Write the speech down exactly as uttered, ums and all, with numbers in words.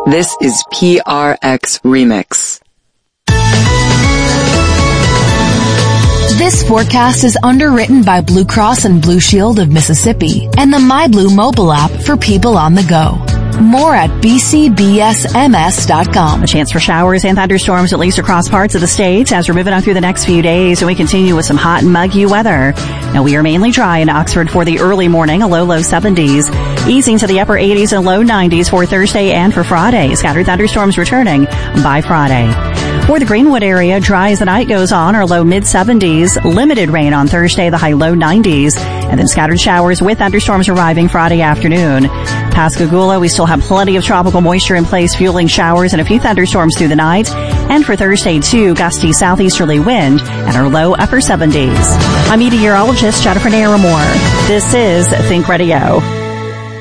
This is P R X Remix. This forecast is underwritten by Blue Cross and Blue Shield of Mississippi and the MyBlue mobile app for people on the go. More at b c b s m s dot com. A chance for showers and thunderstorms at least across parts of the state as we're moving on through the next few days, and we continue with some hot and muggy weather. Now, we are mainly dry in Oxford for the early morning, a low, low seventies. Easing to the upper eighties and low nineties for Thursday and for Friday. Scattered thunderstorms returning by Friday. For the Greenwood area, dry as the night goes on, our low mid seventies. Limited rain on Thursday, the high low nineties. And then scattered showers with thunderstorms arriving Friday afternoon. Pascagoula, we still have plenty of tropical moisture in place, fueling showers and a few thunderstorms through the night. And for Thursday, too, gusty southeasterly wind and our low upper seventies. I'm meteorologist Jennifer Naramore. This is Think Radio.